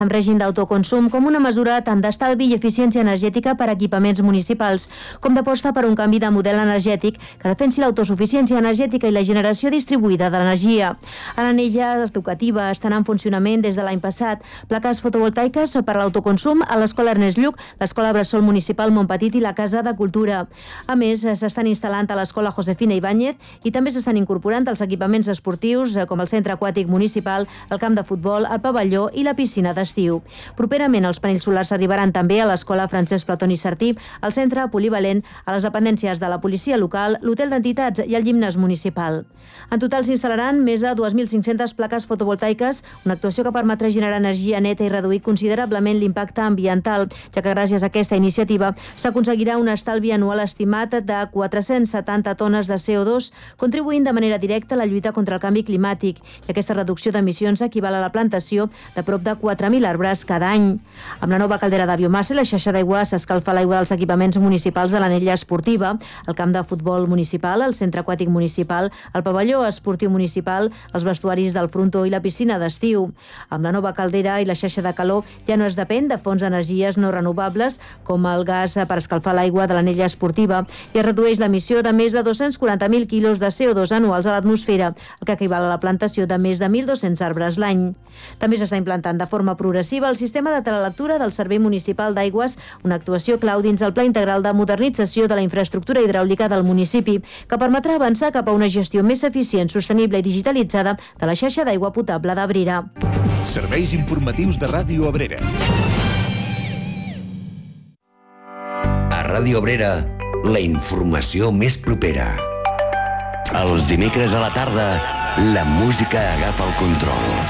en règim d'autoconsum com una mesura tant d'estalvi i eficiència energètica per a equipaments municipals, com d'aposta per un canvi de model energètic que defensi l'autosuficiència energètica i la generació distribuïda d'energia. A l'anella educativa estan en funcionament des de l'any passat plaques fotovoltaiques per a l'autoconsum a l'Escola Ernest Lluch, l'Escola Bressol Municipal Montpetit i la Casa de Cultura. A més, s'estan instal·lant a l'Escola Josefina Ibáñez i també s'estan incorporant als equipaments esportius com el Centre Aquàtic Municipal, el camp de futbol, el pavelló i la piscina d'estiu. Properament, els panells solars arribaran també a l'Escola Francesc Platón i Sartí, al Centre Polivalent, a les dependències de la policia local, l'Hotel d'Entitats i el gimnàs municipal. En total s'instal·laran més de 2.500 plaques fotovoltaiques, una actuació que permetrà generar energia neta i reduir considerablement l'impacte ambiental, ja que gràcies a aquesta iniciativa s'aconseguirà un estalvi anual estimat de 470 tones de CO2, contribuint de manera directa a la lluita contra el canvi climàtic, i aquesta reducció d'emissions equival a la plantació de prop de 4.000 arbres cada any. Amb la nova caldera de biomassa i la xarxa d'aigua s'escalfa l'aigua dels equipaments municipals de l'anella esportiva, el camp de futbol municipal, el centre aquàtic municipal, el pavelló esportiu municipal, els vestuaris del frontó i la piscina d'estiu. Amb la nova caldera i la xarxa de calor ja no es depèn de fonts d'energies no renovables com el gas per escalfar l'aigua de l'anella esportiva i es redueix l'emissió de més de 240.000 quilos de CO2 anuals a l'atmosfera, el que equival a la plantació de més de 1.200 arbres l'any. També s'està implantant de forma progressiva el sistema de telelectura del Servei Municipal d'Aigües, una actuació clau dins el Pla Integral de Modernització de la Infraestructura Hidràulica del municipi, que permetrà avançar cap a una gestió més eficient, sostenible i digitalitzada de la xarxa d'aigua potable d'Abrera. Serveis informatius de Ràdio Abrera. A Ràdio Abrera, la informació més propera. Els dimecres a la tarda, la música agafa el control.